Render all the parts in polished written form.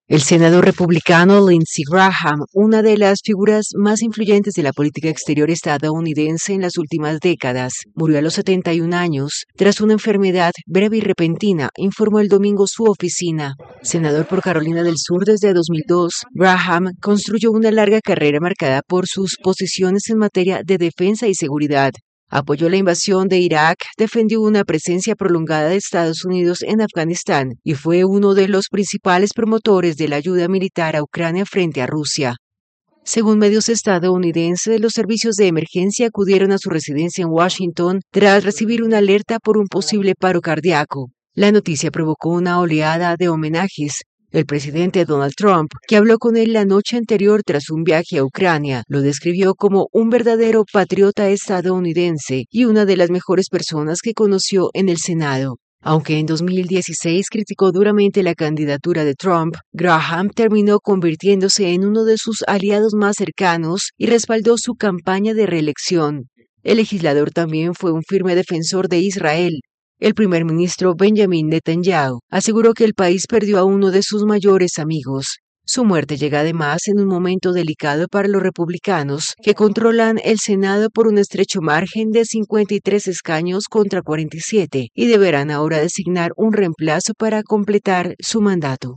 El senador republicano Lindsey Graham, una de las figuras más influyentes de la política exterior estadounidense en las últimas décadas, murió a los 71 años tras una enfermedad breve y repentina, informó el domingo su oficina. Senador por Carolina del Sur desde 2002, Graham construyó una larga carrera marcada por sus posiciones en materia de defensa y seguridad. Apoyó la invasión de Irak, defendió una presencia prolongada de Estados Unidos en Afganistán y fue uno de los principales promotores de la ayuda militar a Ucrania frente a Rusia. Según medios estadounidenses, los servicios de emergencia acudieron a su residencia en Washington tras recibir una alerta por un posible paro cardíaco. La noticia provocó una oleada de homenajes. El presidente Donald Trump, que habló con él la noche anterior tras un viaje a Ucrania, lo describió como un verdadero patriota estadounidense y una de las mejores personas que conoció en el Senado. Aunque en 2016 criticó duramente la candidatura de Trump, Graham terminó convirtiéndose en uno de sus aliados más cercanos y respaldó su campaña de reelección. El legislador también fue un firme defensor de Israel. El primer ministro Benjamin Netanyahu aseguró que el país perdió a uno de sus mayores amigos. Su muerte llega además en un momento delicado para los republicanos, que controlan el Senado por un estrecho margen de 53 escaños contra 47 y deberán ahora designar un reemplazo para completar su mandato.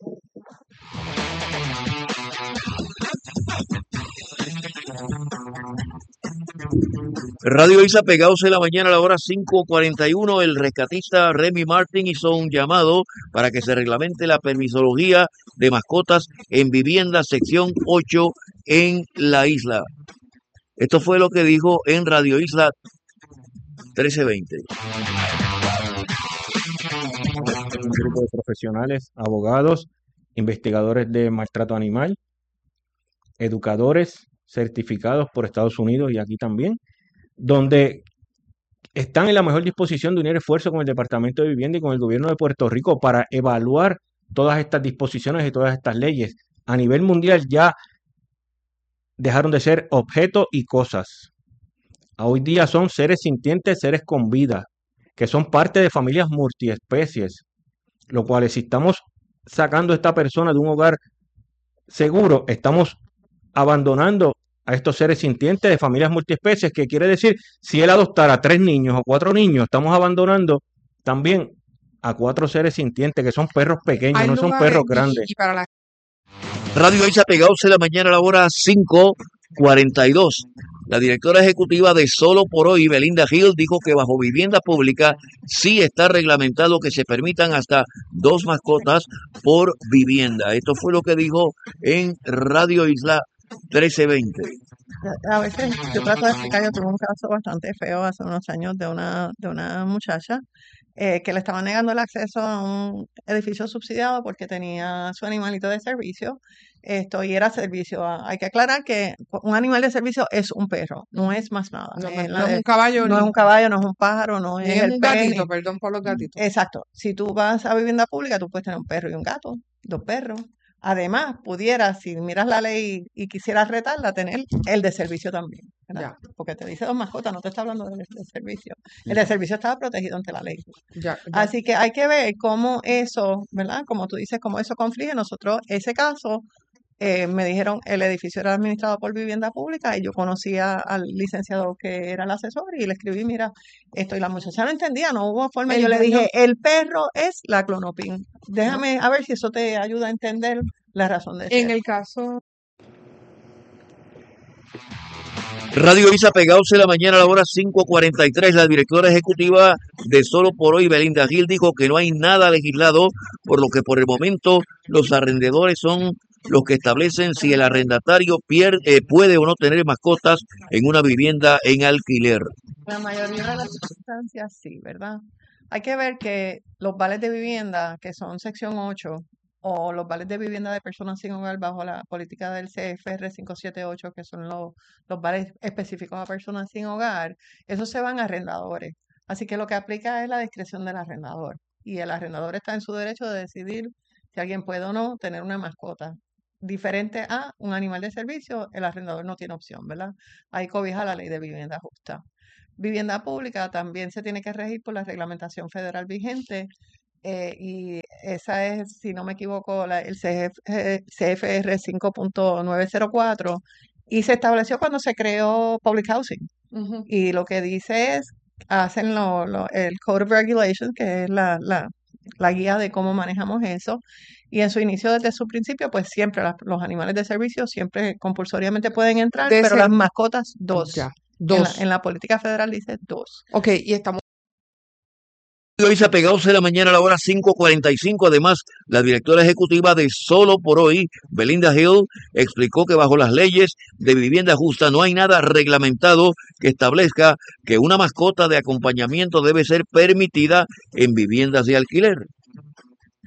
Radio Isla Pegados en la mañana a la hora 5:41, el rescatista Remy Martin hizo un llamado para que se reglamente la permisología de mascotas en vivienda sección 8 en la isla. Esto fue lo que dijo en Radio Isla 1320. Un grupo de profesionales, abogados, investigadores de maltrato animal, educadores certificados por Estados Unidos y aquí también, donde están en la mejor disposición de unir esfuerzos con el Departamento de Vivienda y con el gobierno de Puerto Rico para evaluar todas estas disposiciones y todas estas leyes. A nivel mundial ya dejaron de ser objetos y cosas. Hoy día son seres sintientes, seres con vida, que son parte de familias multiespecies, lo cual si estamos sacando a esta persona de un hogar seguro, estamos abandonando a estos seres sintientes de familias multiespecies, que quiere decir, si él adoptara 3 niños o 4 niños, estamos abandonando también a 4 seres sintientes, que son perros pequeños, no son perros grandes. Y para la... Radio Isla Pegados en la mañana a la hora 5:42. La directora ejecutiva de Solo por Hoy, Belinda Hill, dijo que bajo vivienda pública sí está reglamentado que se permitan hasta 2 mascotas por vivienda. Esto fue lo que dijo en Radio Isla 1320. A veces yo trato de explicar, yo tuve un caso bastante feo hace unos años de una muchacha que le estaban negando el acceso a un edificio subsidiado porque tenía su animalito de servicio, y era servicio. Hay que aclarar que un animal de servicio es un perro, no es más nada. No es un caballo. No es un caballo, no es un pájaro, no Ni es es el un pene. gatito, perdón por los gatitos. Exacto. Si tú vas a vivienda pública, tú puedes tener un perro y un gato, 2 perros. Además, pudieras, si miras la ley y quisieras retarla, tener el de servicio también, ¿verdad? Ya. Porque te dice 2 mascotas, no te está hablando del de servicio. El de servicio estaba protegido ante la ley. Ya. Así que hay que ver cómo eso, ¿verdad? Como tú dices, cómo eso conflige. Nosotros, ese caso, me dijeron, el edificio era administrado por vivienda pública y yo conocía al licenciado que era el asesor y le escribí, mira, esto, y la muchacha no entendía, no hubo forma. Yo le dije, el perro es la clonopin. Déjame a ver si eso te ayuda a entender la razón de eso. En el caso... Radio Isla Pegados en la mañana a la hora 5:43. La directora ejecutiva de Solo por Hoy, Belinda Hill, dijo que no hay nada legislado, por lo que por el momento los arrendadores son los que establecen si el arrendatario puede o no tener mascotas en una vivienda en alquiler. La mayoría de las circunstancias sí, ¿verdad? Hay que ver que los vales de vivienda, que son sección 8, o los vales de vivienda de personas sin hogar bajo la política del CFR 578, que son los vales específicos a personas sin hogar, esos se van a arrendadores. Así que lo que aplica es la discreción del arrendador. Y el arrendador está en su derecho de decidir si alguien puede o no tener una mascota. Diferente a un animal de servicio, el arrendador no tiene opción, ¿verdad? Ahí cobija la ley de vivienda justa. Vivienda pública también se tiene que regir por la reglamentación federal vigente y esa es, si no me equivoco, el CFR 5.904, y se estableció cuando se creó Public Housing. Ujú. Y lo que dice es, hacen el Code of Regulations, que es la guía de cómo manejamos eso, y en su inicio, desde su principio, pues siempre los animales de servicio siempre compulsoriamente pueden entrar, De pero ser- las mascotas, dos. Ya, En dos. en la política federal dice dos. Ok, y estamos. Hoy se Pegados de la mañana a la hora 5:45. Además, la directora ejecutiva de Solo por Hoy, Belinda Hill, explicó que bajo las leyes de vivienda justa no hay nada reglamentado que establezca que una mascota de acompañamiento debe ser permitida en viviendas de alquiler.